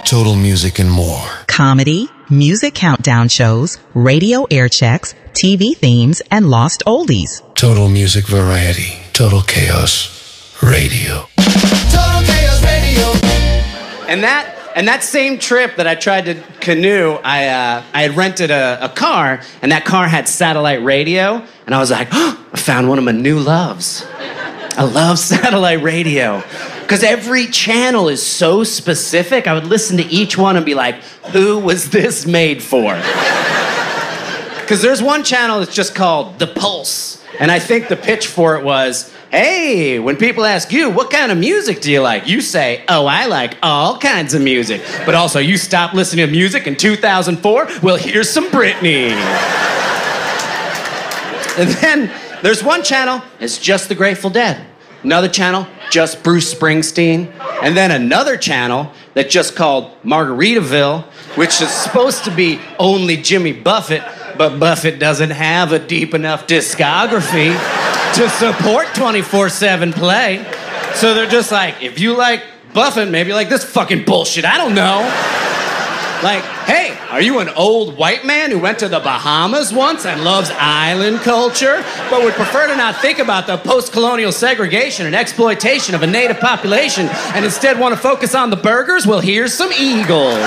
Total Music and more. Comedy, music countdown shows, radio air checks, TV themes, and lost oldies. Total Music Variety. Total Chaos Radio. Total Chaos Radio. And that same trip that I tried to canoe, I had rented a car, and that car had satellite radio, and I was like, oh, I found one of my new loves. I love satellite radio. Because every channel is so specific, I would listen to each one and be like, who was this made for? Because there's one channel that's just called The Pulse, and I think the pitch for it was, hey, when people ask you, what kind of music do you like? You say, oh, I like all kinds of music. But also, you stop listening to music in 2004? Well, here's some Britney. And then there's one channel, it's just the Grateful Dead. Another channel, just Bruce Springsteen. And then another channel that's just called Margaritaville, which is supposed to be only Jimmy Buffett, but Buffett doesn't have a deep enough discography to support 24/7 play. So they're just like, if you like Buffett, maybe you like this fucking bullshit. I don't know. Like, hey, are you an old white man who went to the Bahamas once and loves island culture, but would prefer to not think about the post-colonial segregation and exploitation of a native population and instead want to focus on the burgers? Well, here's some Eagles.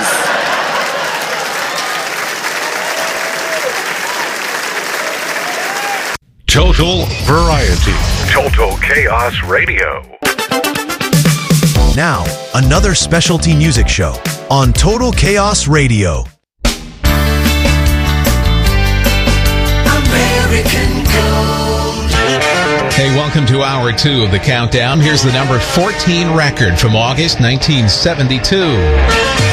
Total Variety. Total Chaos Radio. Now, another specialty music show on Total Chaos Radio. American Gold. Hey, welcome to Hour 2 of the Countdown. Here's the number 14 record from August 1972.